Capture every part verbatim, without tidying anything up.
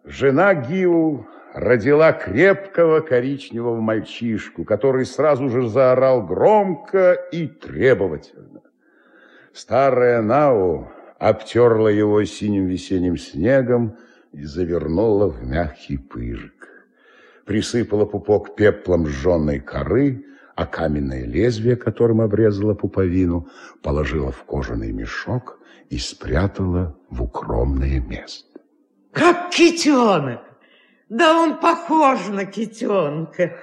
Жена Гиву родила крепкого коричневого мальчишку, который сразу же заорал громко и требовательно. Старая Нау обтерла его синим весенним снегом и завернула в мягкий пыжик. Присыпала пупок пеплом сжженной коры, а каменное лезвие, которым обрезала пуповину, положила в кожаный мешок и спрятала в укромное место. Как китенок! Да он похож на китенка.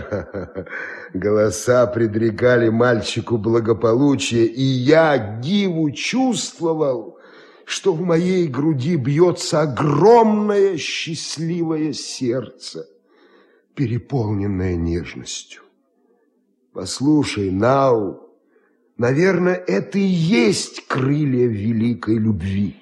Голоса предрекали мальчику благополучие, и я, Гиву, чувствовал, что в моей груди бьется огромное счастливое сердце, переполненное нежностью. Послушай, Нау, наверное, это и есть крылья великой любви.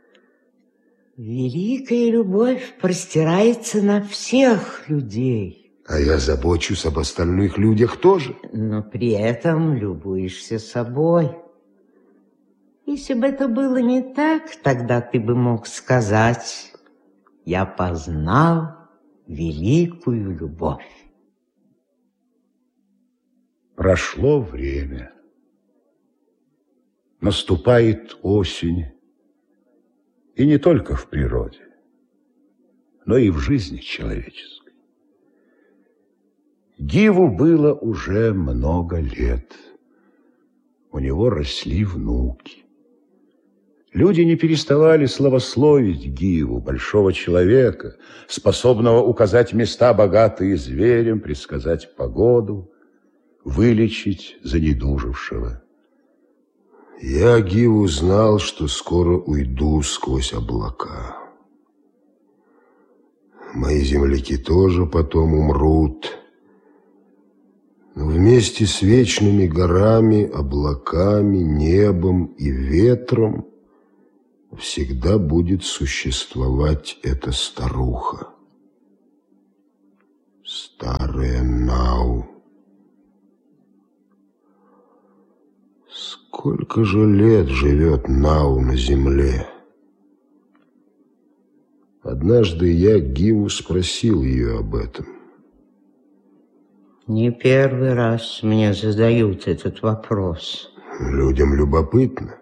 Великая любовь простирается на всех людей. А я забочусь об остальных людях тоже. Но при этом любуешься собой. Если бы это было не так, тогда ты бы мог сказать: я познал великую любовь. Прошло время. Наступает осень. И не только в природе, но и в жизни человеческой. Гиву было уже много лет. У него росли внуки. Люди не переставали славословить Гиву, большого человека, способного указать места, богатые зверем, предсказать погоду, вылечить занедужившего. Я, Гиву, знал, что скоро уйду сквозь облака. Мои земляки тоже потом умрут. Но вместе с вечными горами, облаками, небом и ветром всегда будет существовать эта старуха. Старая Нау. Сколько же лет живет Нау на земле? Однажды я, Гиву, спросил ее об этом. Не первый раз мне задают этот вопрос. Людям любопытно.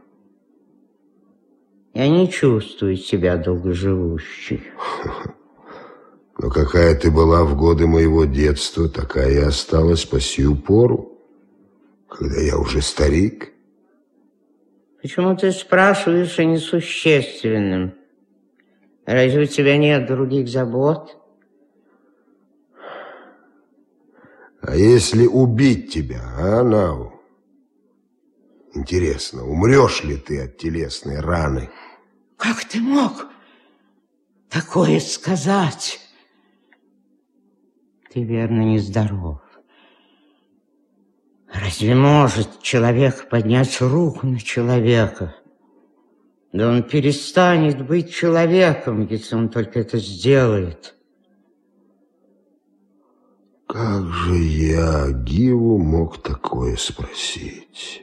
Я не чувствую себя долгоживущей. Но какая ты была в годы моего детства, такая и осталась по сию пору, когда я уже старик. Почему ты спрашиваешь о несущественном? Разве у тебя нет других забот? А если убить тебя, а, Нау? Интересно, умрешь ли ты от телесной раны? Как ты мог такое сказать? Ты, верно, нездоров. Разве может человек поднять руку на человека? Да он перестанет быть человеком, если он только это сделает. Как же я, Гиву, мог такое спросить?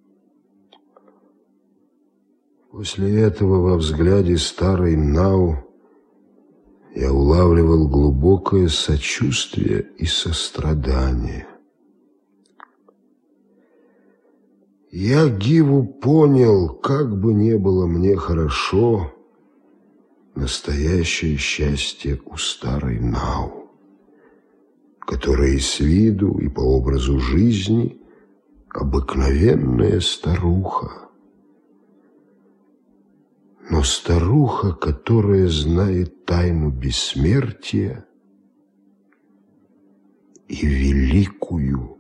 После этого во взгляде старой Нау я улавливал глубокое сочувствие и сострадание. Я, Гиву, понял, как бы не было мне хорошо, настоящее счастье у старой Нау, которая и с виду, и по образу жизни обыкновенная старуха. Но старуха, которая знает тайну бессмертия и великую